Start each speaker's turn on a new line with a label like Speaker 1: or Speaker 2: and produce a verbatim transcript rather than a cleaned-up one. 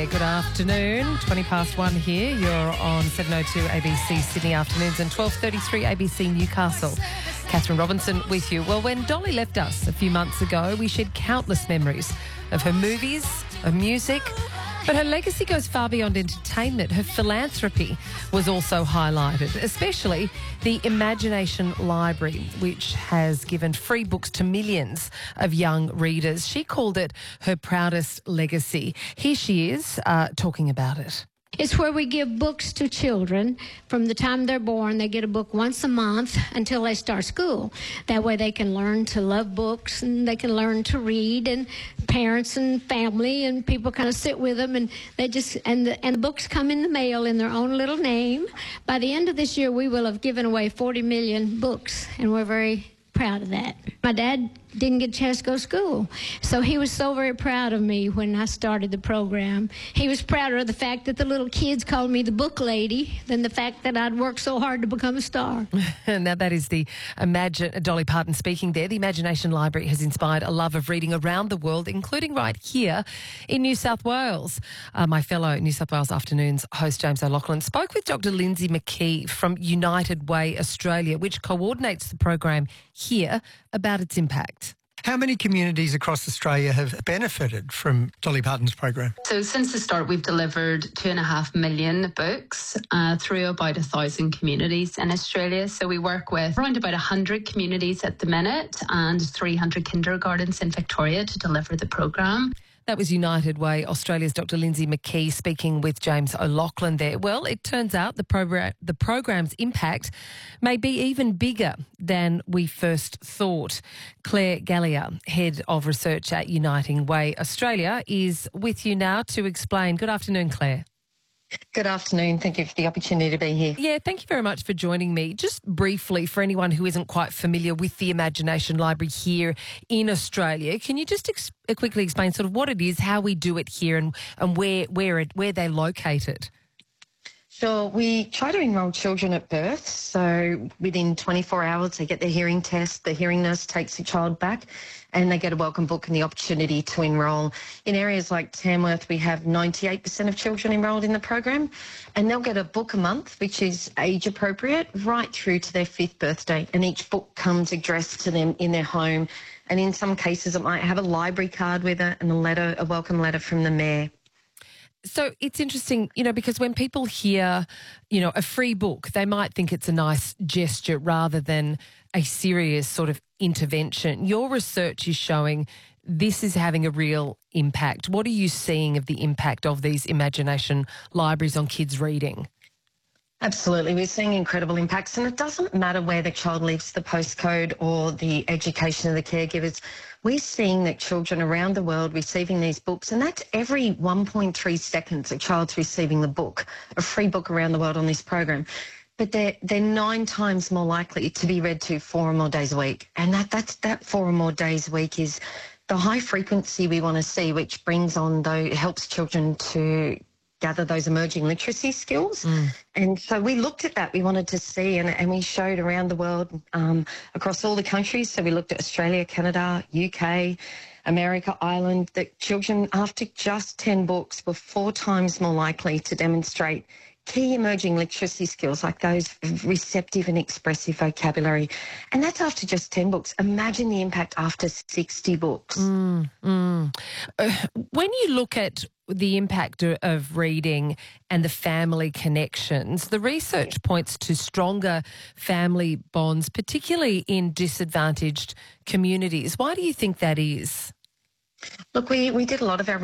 Speaker 1: there. Good afternoon. twenty past one here. You're on seven oh two A B C Sydney Afternoons and twelve thirty-three A B C Newcastle. Catherine Robinson with you. Well, when Dolly left us a few months ago, we shared countless memories of her movies, of music, but her legacy goes far beyond entertainment. Her philanthropy was also highlighted, especially the Imagination Library, which has given free books to millions of young readers. She called it her proudest legacy. Here she is uh, talking about it.
Speaker 2: It's where we give books to children from the time they're born. They get a book once a month until they start school. That way they can learn to love books and they can learn to read, and parents and family and people kind of sit with them, and they just and the, and the books come in the mail in their own little name. By the end of this year, we will have given away forty million books, and we're very proud of that. My dad didn't get a chance to go to school, so he was so very proud of me when I started the program. He was prouder of the fact that the little kids called me the book lady than the fact that I'd worked so hard to become a star.
Speaker 1: Now, that is the Imagine Dolly Parton speaking there. The Imagination Library has inspired a love of reading around the world, including right here in New South Wales. Uh, my fellow New South Wales Afternoons host, James O'Loughlin, spoke with Doctor Lindsay McKee from United Way Australia, which coordinates the program here, about its impact.
Speaker 3: How many communities across Australia have benefited from Dolly Parton's program?
Speaker 4: So since the start, we've delivered two and a half million books uh, through about a thousand communities in Australia. So we work with around about one hundred communities at the minute and three hundred kindergartens in Victoria to deliver the program.
Speaker 1: That was United Way Australia's Doctor Lindsay McKee speaking with James O'Loughlin there. Well, it turns out the program, the program's impact may be even bigger than we first thought. Claire Gallier, Head of Research at Uniting Way Australia, is with you now to explain. Good afternoon, Claire.
Speaker 5: Good afternoon. Thank you for the opportunity to be here.
Speaker 1: Yeah, thank you very much for joining me. Just briefly, for anyone who isn't quite familiar with the Imagination Library here in Australia, can you just ex- quickly explain sort of what it is, how we do it here, and, and where where it where they're located?
Speaker 5: Sure. We try to enrol children at birth. So within twenty-four hours, they get their hearing test. The hearing nurse takes the child back and they get a welcome book and the opportunity to enrol. In areas like Tamworth, we have ninety-eight percent of children enrolled in the program, and they'll get a book a month, which is age appropriate, right through to their fifth birthday. And each book comes addressed to them in their home. And in some cases, it might have a library card with it and a letter, a welcome letter from the mayor.
Speaker 1: So it's interesting, you know, because when people hear, you know, a free book, they might think it's a nice gesture rather than a serious sort of intervention. Your research is showing this is having a real impact. What are you seeing of the impact of these Imagination Libraries on kids' reading?
Speaker 5: Absolutely. We're seeing incredible impacts, and it doesn't matter where the child lives, the postcode or the education of the caregivers. We're seeing that children around the world receiving these books, and that's every one point three seconds a child's receiving the book, a free book around the world on this program. But they're, they're nine times more likely to be read to four or more days a week. And that, that's, that four or more days a week is the high frequency we want to see, which brings on, though, helps children to gather those emerging literacy skills. Mm. And so we looked at that. We wanted to see, and, and we showed around the world, um, across all the countries. So we looked at Australia, Canada, U K, America, Ireland, that children after just ten books were four times more likely to demonstrate key emerging literacy skills like those receptive and expressive vocabulary. And that's after just ten books. Imagine the impact after sixty books.
Speaker 1: Mm, mm. Uh, when you look at the impact of reading and the family connections, the research points to stronger family bonds, particularly in disadvantaged communities. Why do you think that is?
Speaker 5: Look, we, we did a lot of our